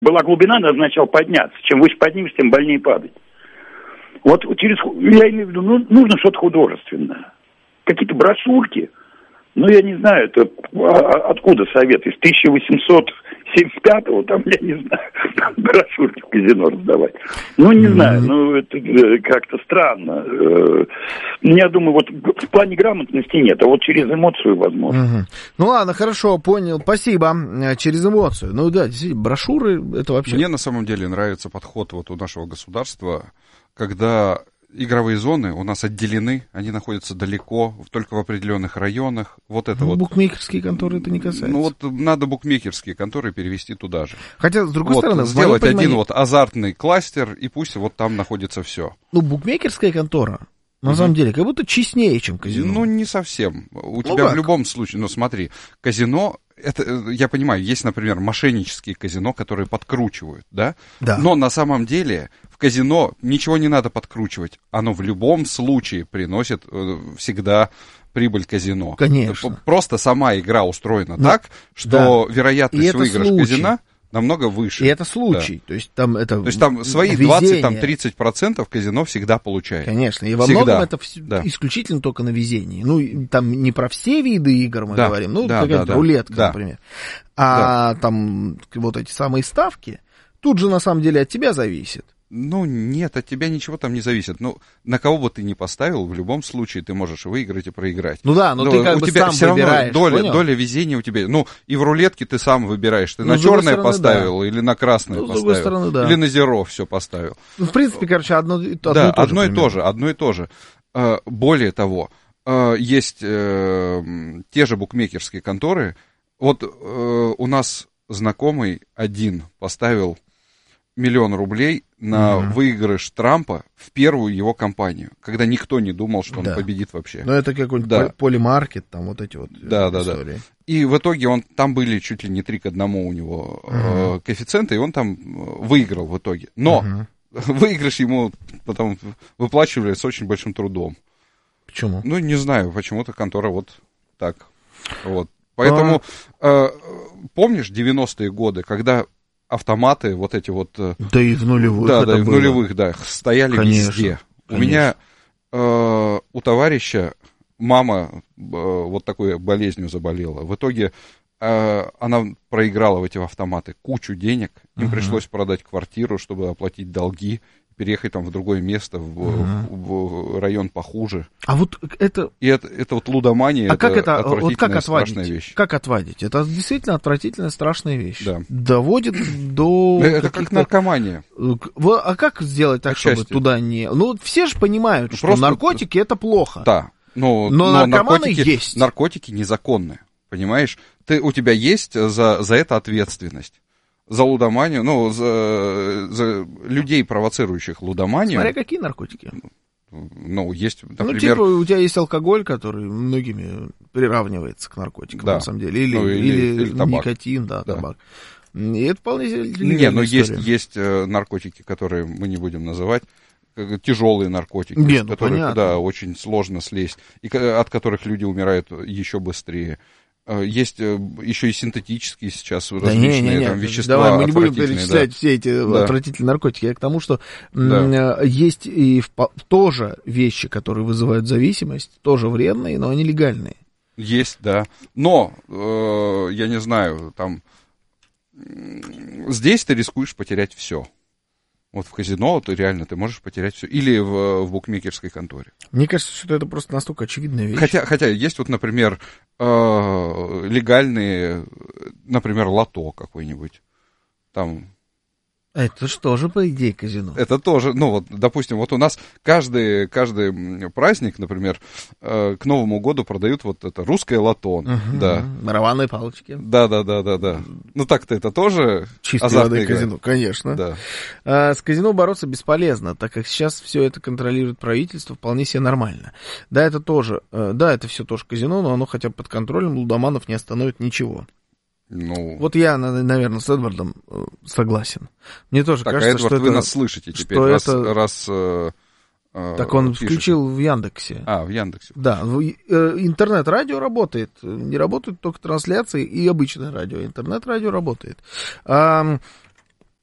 была глубина, назначал подняться. Чем выше поднимешься, тем больнее падать. Вот я имею в виду, нужно что-то художественное. Какие-то брошюрки. Я не знаю, это откуда совет? Из 1875-го, там, я не знаю, брошюрки в казино раздавать. Не знаю, это как-то странно. Я думаю, вот в плане грамотности нет, а вот через эмоцию возможно. Ладно, хорошо, понял, спасибо. Через эмоцию. Да, действительно, брошюры, это вообще... Мне на самом деле нравится подход вот у нашего государства, когда... Игровые зоны у нас отделены, они находятся далеко, только в определенных районах. Букмекерские конторы это не касается. Надо букмекерские конторы перевести туда же. Хотя, с другой стороны... Сделать один азартный кластер, и пусть там находится все. Букмекерская контора, на самом деле, как будто честнее, чем казино. Не совсем. У тебя в любом случае, смотри, казино... я понимаю, есть, например, мошеннические казино, которые подкручивают, да? Да. Но на самом деле в казино ничего не надо подкручивать. Оно в любом случае приносит всегда прибыль казино. Конечно. Просто сама игра устроена так, что вероятность выигрыша казино намного выше. И это случай. Да. То есть там свои 20-30% казино всегда получает. Конечно. И во многом это исключительно только на везении. Там не про все виды игр мы говорим. Какая-то рулетка, например. А там вот эти самые ставки, тут же на самом деле от тебя зависит. Нет, от тебя ничего там не зависит. На кого бы ты ни поставил, в любом случае ты можешь выиграть и проиграть. Ты как бы сам выбираешь. Доля везения у тебя. И в рулетке ты сам выбираешь. Ты на черное поставил или на красное поставил. С другой стороны, или на зеро все поставил. В принципе, одно и то же. Одно и то же. Более того, есть те же букмекерские конторы. У нас знакомый один поставил 1 000 000 рублей на выигрыш Трампа в первую его кампанию, когда никто не думал, что он победит вообще. Это какой-нибудь полимаркет, там вот эти истории. Да. И в итоге там были чуть ли не 3:1 у него коэффициенты, и он там выиграл в итоге. Но выигрыш ему потом выплачивали с очень большим трудом. Почему? Не знаю, почему-то контора так. Поэтому, помнишь 90-е годы, когда автоматы Да и в нулевых. Стояли везде. У меня у товарища мама такой болезнью заболела. В итоге она проиграла в эти автоматы кучу денег. Им пришлось продать квартиру, чтобы оплатить долги, переехать там в другое место, в район похуже. А это... И это лудомания, отвратительная, страшная вещь. Как отвадить? Это действительно отвратительная, страшная вещь. Да. Доводит до... Это как наркомания. А как сделать так, чтобы туда не... все же понимают, что наркотики это плохо. Да. Но наркоманы есть. Наркотики незаконные, понимаешь? У тебя есть за это ответственность. За лудоманию, за людей, провоцирующих лудоманию. Смотря какие наркотики. Есть, например... у тебя есть алкоголь, который многими приравнивается к наркотикам, на самом деле. Или никотин, табак. И это вполне легальная история. Есть наркотики, которые мы не будем называть, тяжелые наркотики, куда очень сложно слезть, и от которых люди умирают еще быстрее. Есть еще и синтетические сейчас различные там вещества. Давай, мы не будем перечислять все эти отвратительные наркотики. Я к тому, что есть и тоже вещи, которые вызывают зависимость, тоже вредные, но они легальные. Есть, да. Но, я не знаю, там здесь ты рискуешь потерять все. В казино ты можешь потерять все. Или в букмекерской конторе. Мне кажется, что это просто настолько очевидная вещь. Хотя есть например, легальные, например, лото какой-нибудь. Там... Это же тоже, по идее, казино. Это тоже, допустим, у нас каждый праздник, например, к Новому году продают это русское лото. Да. Барабанные палочки. Да. Так-то это тоже азартное казино, конечно. Да. С казино бороться бесполезно, так как сейчас все это контролирует правительство вполне себе нормально. Да, это все тоже казино, но оно хотя бы под контролем, лудоманов не остановит ничего. Я, наверное, с Эдвардом согласен. Мне тоже кажется, Эдвард, что вы нас слышите теперь, так он пишете. Включил в Яндексе. В Яндексе. Да, интернет-радио работает. Не работают только трансляции и обычное радио. Интернет-радио работает.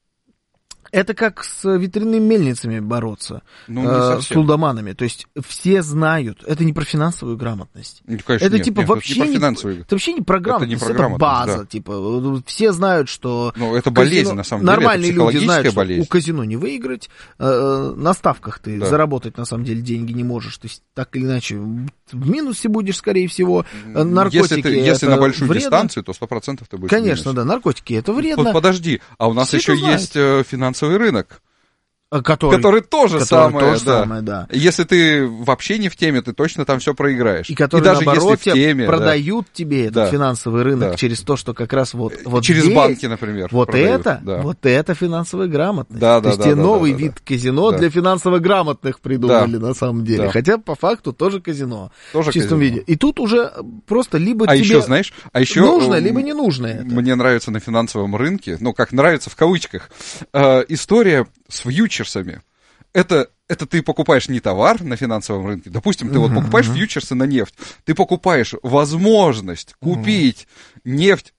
Это как с ветряными мельницами бороться, с лудоманами. То есть все знают, это не про финансовую грамотность. Конечно, это нет, типа нет, вообще это вообще не про грамотность, это база. Да. Типа, все знают, что это болезнь, на самом деле, нормальные люди знают, болезнь. Что у казино не выиграть, на ставках ты заработать на самом деле деньги не можешь. То есть так или иначе в минусе будешь, скорее всего. Наркотики если на большую вредно. Дистанцию, то 100% ты будешь. Конечно, да, наркотики это вредно. Подожди, а у нас все еще есть финансовый рынок. Который тоже самое, да. Если ты вообще не в теме, ты точно там все проиграешь. И которые, даже наоборот, если в теме, продают тебе этот финансовый рынок через то, что как раз вот через здесь, банки, например. Вот это финансовая грамотность. Да, то есть тебе новый вид казино для финансово грамотных придумали на самом деле. Да. Хотя по факту тоже казино. Тоже в чистом казино. виде. И тут уже просто либо тебе еще, знаешь, нужно, либо не нужно это. Мне нравится на финансовом рынке, как нравится в кавычках, история с фьючерсами. Это ты покупаешь не товар на финансовом рынке, допустим, ты покупаешь фьючерсы на нефть, ты покупаешь возможность купить нефть,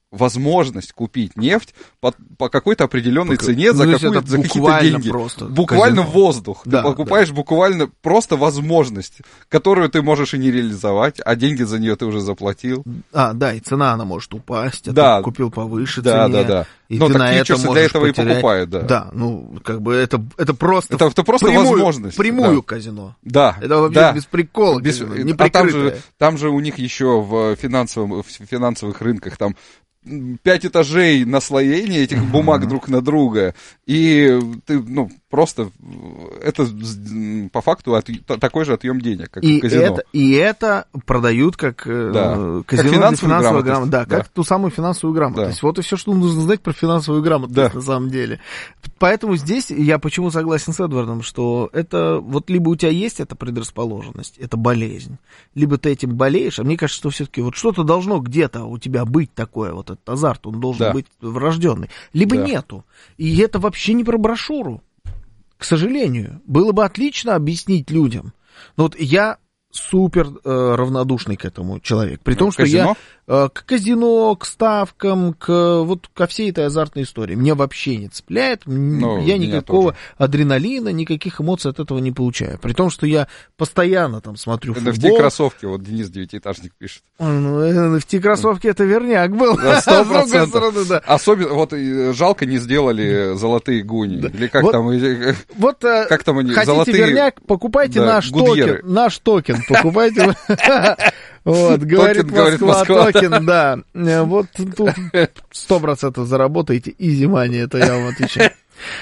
по какой-то определенной цене за какие-то деньги. Буквально воздух. Ты покупаешь буквально просто возможность, которую ты можешь и не реализовать, а деньги за нее ты уже заплатил. И цена она может упасть, ты купил повыше цене. Да. И но ты так на фьючерсы это для этого потерять. И покупают, да. Да, это просто... Это просто возможность. Прямую казино. Да. Это вообще без прикола казино, не прикрытое. Там же у них еще в финансовых рынках там 5 этажей наслоения этих бумаг друг на друга, и ты, просто это по факту такой же отъем денег, как в казино. И это продают как казино как для финансовой грамотности. Да, как да. ту самую финансовую грамотность. Да. Вот и все, что нужно знать про финансовую грамотность на самом деле. Поэтому здесь я почему согласен с Эдвардом, что это вот либо у тебя есть эта предрасположенность, это болезнь, либо ты этим болеешь, а мне кажется, что все-таки вот что-то должно где-то у тебя быть такое, вот этот азарт, он должен быть врожденный, либо нету. И это вообще не про брошюру. К сожалению, было бы отлично объяснить людям. Но вот я супер равнодушный к этому человек. При том, что я к казино, к ставкам, ко всей этой азартной истории. Меня вообще не цепляет. Я никакого адреналина, никаких эмоций от этого не получаю. При том, что я постоянно там смотрю футбол. NFT-кроссовки, вот Денис Девятиэтажник пишет. NFT-кроссовки это верняк был. 100%. Особенно, вот жалко не сделали золотые гуни. Или как там они, хотите верняк, покупайте наш токен. Покупайте. Вот, говорит Москва, токен, да. Вот тут 100% заработаете, изи мани, это я вам отвечаю.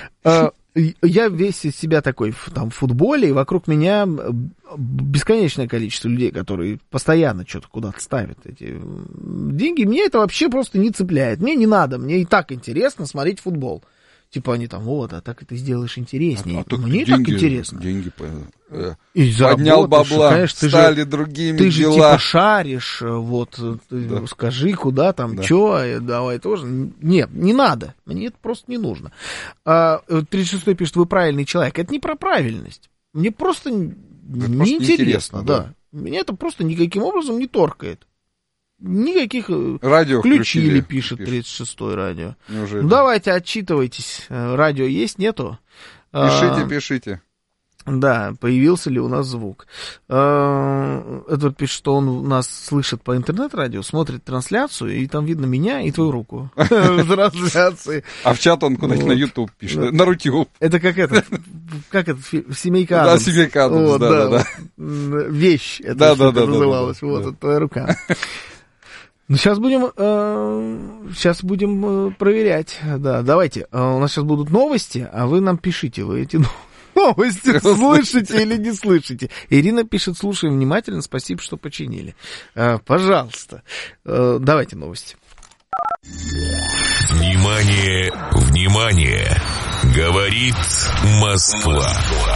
Я весь из себя такой там в футболе, и вокруг меня бесконечное количество людей, которые постоянно что-то куда-то ставят эти деньги. Меня это вообще просто не цепляет. Мне не надо, мне и так интересно смотреть футбол. Типа они там, а так ты сделаешь интереснее. Мне деньги, так интересно. Деньги поднял бабла, конечно, стали другими ты дела. Ты же типа шаришь, скажи, куда там, что, давай тоже. Нет, не надо, мне это просто не нужно. 36-й пишет, вы правильный человек. Это не про правильность. Мне просто неинтересно, да. Меня это просто никаким образом не торкает. Никаких радио включили, пишет 36-й радио. Неужели? Давайте, отчитывайтесь. Радио есть, нету? Пишите. Да, появился ли у нас звук. Эдвард пишет, что он у нас слышит по интернет-радио, смотрит трансляцию, и там видно меня и твою руку в трансляции. А в чат он куда-нибудь на YouTube пишет, на Рутюб. Это как это, Семейка Адамс. Да, Семейка Адамс, да. Вещь это называлось, вот, это твоя рука. Ну, сейчас будем проверять. Да, давайте. У нас сейчас будут новости, а вы нам пишите, вы эти новости слышите или не слышите. Ирина пишет, слушаем внимательно, спасибо, что починили. Пожалуйста. Давайте новости. Внимание, внимание! Говорит Москва.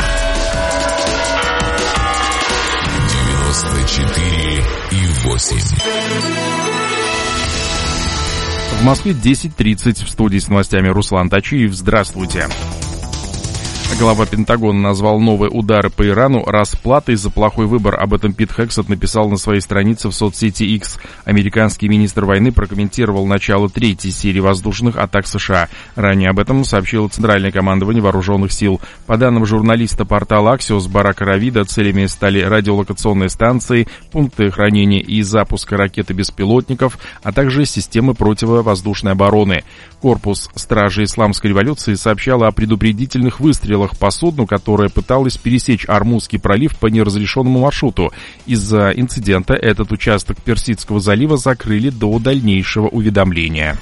94,8. В Москве 10:30. В студии с новостями Руслан Тачиев. Здравствуйте. Глава Пентагона назвал новые удары по Ирану расплатой за плохой выбор. Об этом Пит Хексет написал на своей странице в соцсети X. Американский министр войны прокомментировал начало третьей серии воздушных атак США. Ранее об этом сообщило Центральное командование вооруженных сил. По данным журналиста портала Axios Барака Равида, целями стали радиолокационные станции, пункты хранения и запуска ракет и беспилотников, а также системы противовоздушной обороны. Корпус Стражи Исламской революции сообщал о предупредительных выстрелах по судну, которое пыталось пересечь Ормузский пролив по неразрешенному маршруту. Из-за инцидента этот участок Персидского залива закрыли до дальнейшего уведомления.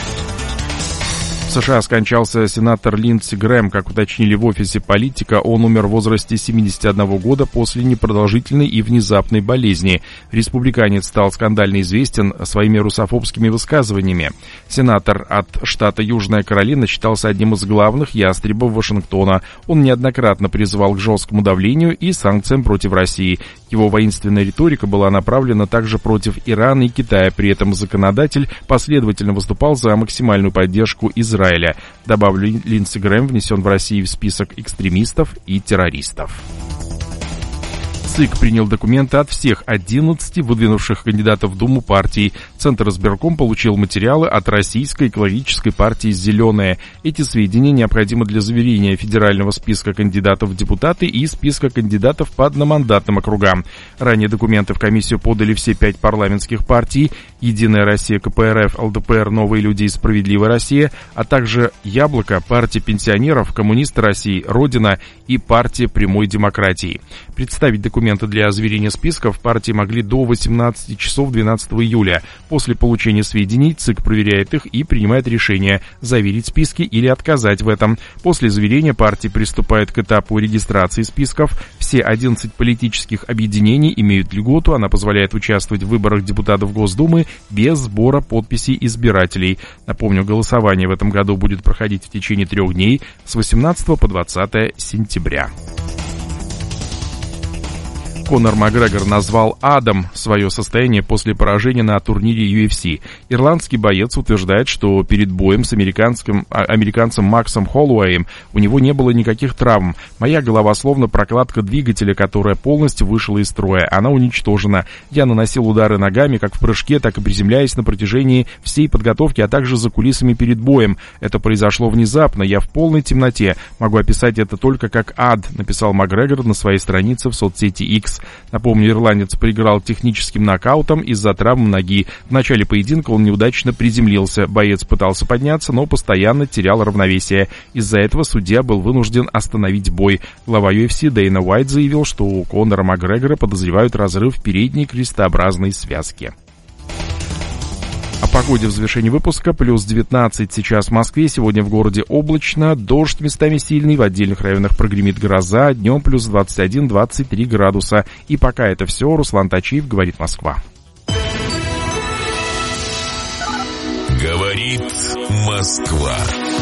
В США скончался сенатор Линдси Грэм. Как уточнили в офисе политика, он умер в возрасте 71 года после непродолжительной и внезапной болезни. Республиканец стал скандально известен своими русофобскими высказываниями. Сенатор от штата Южная Каролина считался одним из главных ястребов Вашингтона. Он неоднократно призывал к жесткому давлению и санкциям против России. Его воинственная риторика была направлена также против Ирана и Китая. При этом законодатель последовательно выступал за максимальную поддержку Израиля. Добавлю, Линдси Грэм внесен в Россию в список экстремистов и террористов. ЦИК принял документы от всех 11 выдвинувших кандидатов в Думу партий. Центр избирком получил материалы от Российской экологической партии «Зеленая». Эти сведения необходимы для заверения федерального списка кандидатов в депутаты и списка кандидатов по одномандатным округам. Ранее документы в комиссию подали все 5 парламентских партий: «Единая Россия», КПРФ, ЛДПР, «Новые люди» и «Справедливая Россия», а также «Яблоко», партия пенсионеров, «Коммунисты России», «Родина» и партия прямой демократии. Представить документы для заверения списков партии могли до 18 часов 12 июля. После получения сведений ЦИК проверяет их и принимает решение заверить списки или отказать в этом. После заверения партии приступает к этапу регистрации списков. Все 11 политических объединений имеют льготу, она позволяет участвовать в выборах депутатов Госдумы без сбора подписей избирателей. Напомню, голосование в этом году будет проходить в течение 3 дней с 18 по 20 сентября. Конор Макгрегор назвал адом свое состояние после поражения на турнире UFC. Ирландский боец утверждает, что перед боем с американцем Максом Холлоуэем у него не было никаких травм. «Моя голова словно прокладка двигателя, которая полностью вышла из строя. Она уничтожена. Я наносил удары ногами как в прыжке, так и приземляясь на протяжении всей подготовки, а также за кулисами перед боем. Это произошло внезапно. Я в полной темноте. Могу описать это только как ад», написал Макгрегор на своей странице в соцсети X. Напомню, ирландец проиграл техническим нокаутом из-за травмы ноги. В начале поединка он неудачно приземлился. Боец пытался подняться, но постоянно терял равновесие. Из-за этого судья был вынужден остановить бой. Глава UFC Дэйна Уайт заявил, что у Конора Макгрегора подозревают разрыв передней крестообразной связки. О погоде в завершении выпуска. Плюс 19 сейчас в Москве, сегодня в городе облачно, дождь местами сильный, в отдельных районах прогремит гроза, днем плюс 21-23 градуса. И пока это все, Руслан Тачиев, говорит Москва. Говорит Москва.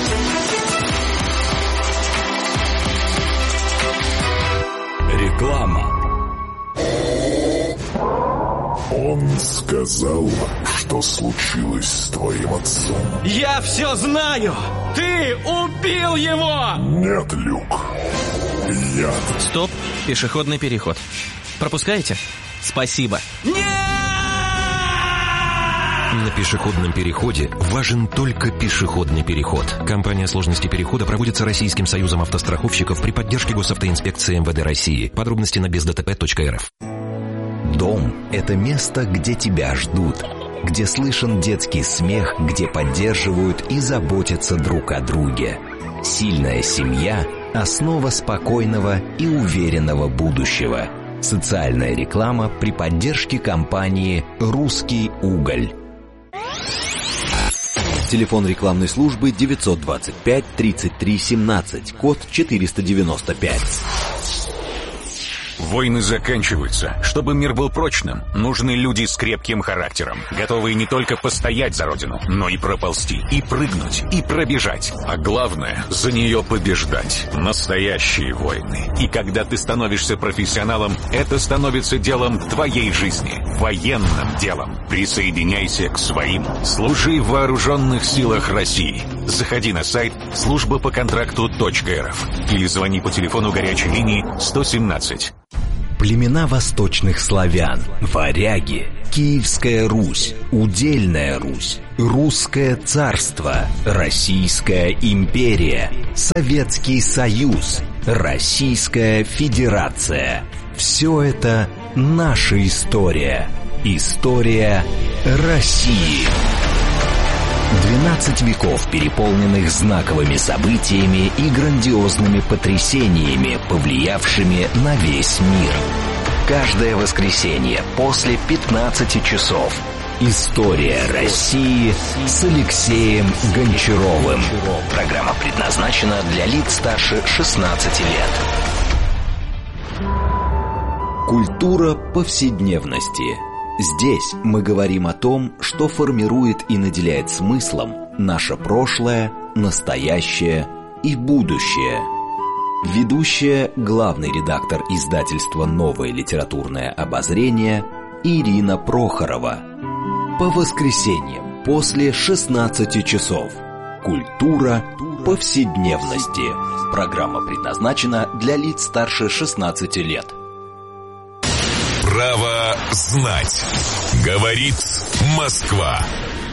Реклама. Он сказал, что случилось с твоим отцом. Я все знаю! Ты убил его! Нет, Люк. Я... Стоп, пешеходный переход. Пропускаете? Спасибо. Нет! На пешеходном переходе важен только пешеходный переход. Кампания сложности перехода проводится Российским союзом автостраховщиков при поддержке Госавтоинспекции МВД России. Подробности на бездтп.рф. Дом – это место, где тебя ждут, где слышен детский смех, где поддерживают и заботятся друг о друге. Сильная семья – основа спокойного и уверенного будущего. Социальная реклама при поддержке компании «Русский уголь». Телефон рекламной службы 925 33 17, код 495. Войны заканчиваются. Чтобы мир был прочным, нужны люди с крепким характером, готовые не только постоять за родину, но и проползти, и прыгнуть, и пробежать. А главное, за нее побеждать. Настоящие войны. И когда ты становишься профессионалом, это становится делом твоей жизни. Военным делом. Присоединяйся к своим. Служи в вооруженных силах России. заходи на сайт службапоконтракту.рф или звони по телефону горячей линии 117. Племена восточных славян, варяги, Киевская Русь, Удельная Русь, Русское царство, Российская империя, Советский Союз, Российская Федерация. Все это наша история. История России. 12 веков, переполненных знаковыми событиями и грандиозными потрясениями, повлиявшими на весь мир. Каждое воскресенье после 15 часов. История России с Алексеем Гончаровым. Программа предназначена для лиц старше 16 лет. Культура повседневности. Здесь мы говорим о том, что формирует и наделяет смыслом наше прошлое, настоящее и будущее. Ведущая, главный редактор издательства «Новое литературное обозрение» Ирина Прохорова. По воскресеньям после 16 часов. Культура повседневности. Программа предназначена для лиц старше 16 лет. Право знать. Говорит Москва.